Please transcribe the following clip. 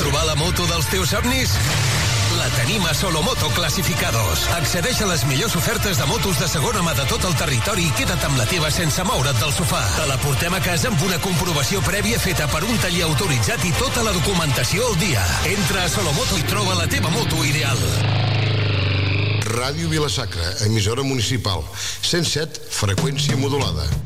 trobar la moto dels teus somnis? La tenim a Solomoto Clasificados. Accedeix a les millors ofertes de motos de segona mà de tot el territori i queda't amb la teva sense moure't del sofà. Te la portem a casa amb una comprovació prèvia feta per un taller autoritzat i tota la documentació al dia. Entra a Solomoto i troba la teva moto ideal. Ràdio Vila-sacra, emissora municipal. 107, freqüència modulada.